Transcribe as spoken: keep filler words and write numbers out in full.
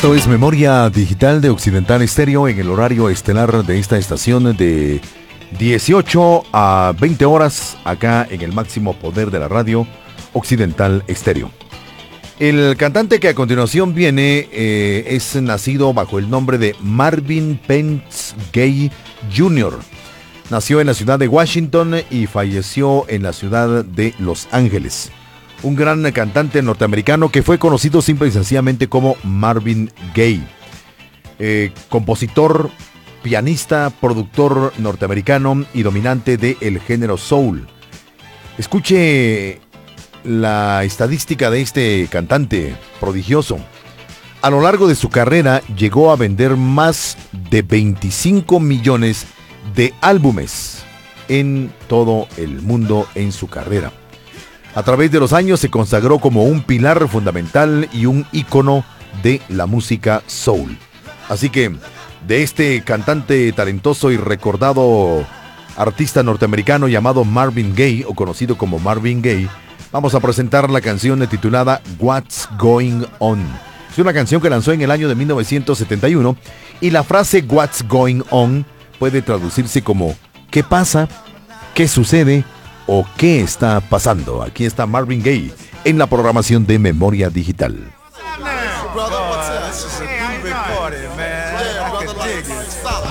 Esto es Memoria Digital de Occidental Estéreo en el horario estelar de esta estación de dieciocho a veinte horas acá en el máximo poder de la radio Occidental Estéreo. El cantante que a continuación viene eh, es nacido bajo el nombre de Marvin Pentz Gay junior Nació en la ciudad de Washington y falleció en la ciudad de Los Ángeles. Un gran cantante norteamericano que fue conocido simple y sencillamente como Marvin Gaye. Eh, compositor, pianista, productor norteamericano y dominante del género soul. Escuche la estadística de este cantante prodigioso. A lo largo de su carrera llegó a vender más de veinticinco millones de álbumes en todo el mundo en su carrera. A través de los años se consagró como un pilar fundamental y un ícono de la música soul. Así que, de este cantante talentoso y recordado artista norteamericano llamado Marvin Gaye, o conocido como Marvin Gaye, vamos a presentar la canción titulada What's Going On. Es una canción que lanzó en el año de mil novecientos setenta y uno y la frase What's Going On puede traducirse como ¿qué pasa? ¿Qué sucede? ¿O qué está pasando? Aquí está Marvin Gaye en la programación de Memoria Digital.